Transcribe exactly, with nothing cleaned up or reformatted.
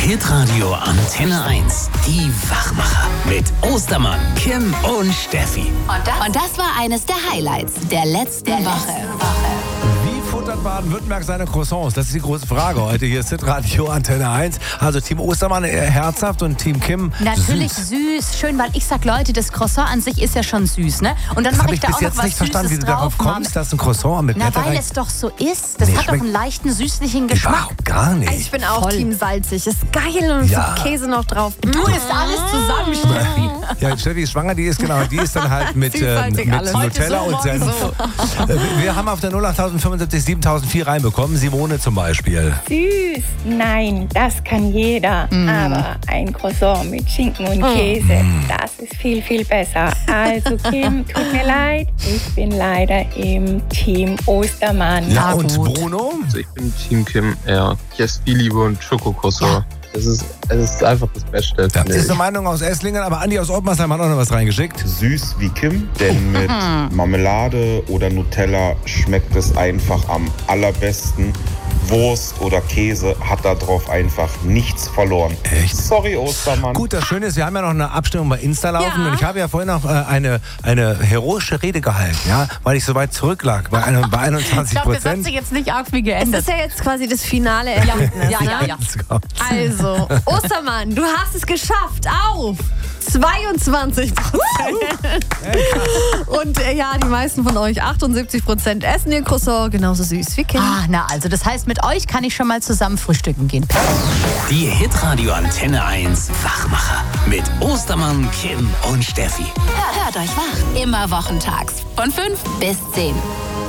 Hitradio Antenne eins. Die Wachmacher. Mit Ostermann, Kim und Steffi. Und das, und das war eines der Highlights der letzten der Woche. Letzten Woche. Wie futtert Baden-Württemberg seine Croissants? Das ist die große Frage heute. Hier ist Hitradio Antenne eins. Also Team Ostermann eher herzhaft und Team Kim Natürlich süß. süß. Schön, weil ich sag, Leute, das Croissant an sich ist ja schon süß, ne? Und dann mache ich, ich da bis auch noch jetzt was nicht verstanden, Süßes wie du darauf drauf, kommst, dass ein Croissant mit Na, Blätter weil rein... es doch so ist. Das Nee, hat doch schmeckt- einen leichten, süßlichen Geschmack. Überhaupt gar nicht. Ich bin auch Voll. Team salzig. Ist geil und Ja. so Käse noch drauf. Du isst alles zusammen, Steffi. Ja, Steffi ist schwanger, die ist genau, die ist dann halt mit, ähm, Vielfältig mit alles. Nutella Heute so, und Senf. morgen Äh, Wir haben auf der null acht fünfundsiebzig siebentausendvier reinbekommen, Simone zum Beispiel. Süß? Nein, das kann jeder. Mm. Aber ein Croissant mit Schinken und Käse, das ist viel, viel besser. Also Kim, tut mir leid, ich bin leider im Team Ostermann. Ja, Ah, und gut. Bruno? Also ich bin Team Kim, ja. Liebe und Schokokroissant. Es ist, es ist einfach das Beste. Das finde ist ich. eine Meinung aus Esslingen, aber Andi aus Ottmarsheim hat auch noch was reingeschickt. Süß wie Kim, denn mit Marmelade oder Nutella schmeckt es einfach am allerbesten. Wurst oder Käse hat da drauf einfach nichts verloren. Echt? Sorry, Ostermann. Gut, das Schöne ist, wir haben ja noch eine Abstimmung bei Insta laufen Ja. und ich habe ja vorhin noch äh, eine, eine heroische Rede gehalten, ja, weil ich so weit zurücklag bei, einem, bei Ich einundzwanzig glaube, das hat Prozent. sich jetzt nicht arg viel Es geändert. ist ja jetzt quasi das finale Ergebnis. ja, ja, ne? ja. Also, Ostermann, du hast es geschafft auf zweiundzwanzig Prozent. Und äh, ja, die meisten von euch, achtundsiebzig Prozent, essen ihr Croissant genauso süß wie Kim. Ah, na also, das heißt, mit euch kann ich schon mal zusammen frühstücken gehen. Die Hitradio Antenne eins Wachmacher. Mit Ostermann, Kim und Steffi. Hört euch wach. Immer wochentags von fünf bis zehn.